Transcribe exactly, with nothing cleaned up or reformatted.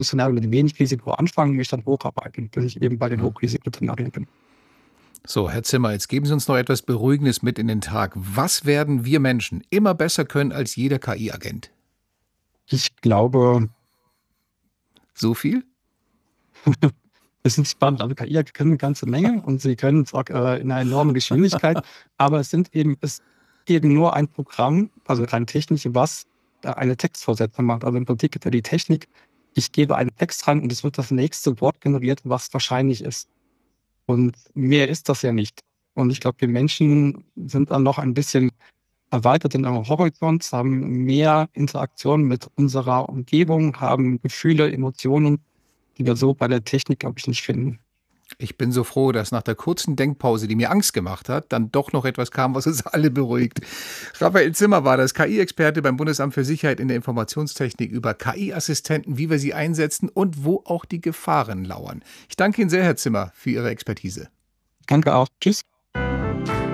Szenarien mit wenig Risiko anfangen, mich dann hocharbeiten, bis ich eben bei den Mhm. Hochrisikoszenarien bin. So, Herr Zimmer, jetzt geben Sie uns noch etwas Beruhigendes mit in den Tag. Was werden wir Menschen immer besser können als jeder K I-Agent? Ich glaube, So viel? es ist spannend. Also K I können eine ganze Menge und sie können es auch äh, in einer enormen Geschwindigkeit, aber es sind eben, es ist eben nur ein Programm, also rein technisch, was da eine Textvorsetzung macht. Also im Prinzip gibt ja die Technik, ich gebe einen Text rein und es wird das nächste Wort generiert, was wahrscheinlich ist. Und mehr ist das ja nicht. Und ich glaube, wir Menschen sind dann noch ein bisschen erweitert in eurem Horizont, haben mehr Interaktion mit unserer Umgebung, haben Gefühle, Emotionen, die wir so bei der Technik, glaube ich, nicht finden. Ich bin so froh, dass nach der kurzen Denkpause, die mir Angst gemacht hat, dann doch noch etwas kam, was uns alle beruhigt. Raphael Zimmer war das, K I-Experte beim Bundesamt für Sicherheit in der Informationstechnik, über K I-Assistenten, wie wir sie einsetzen und wo auch die Gefahren lauern. Ich danke Ihnen sehr, Herr Zimmer, für Ihre Expertise. Danke auch. Tschüss.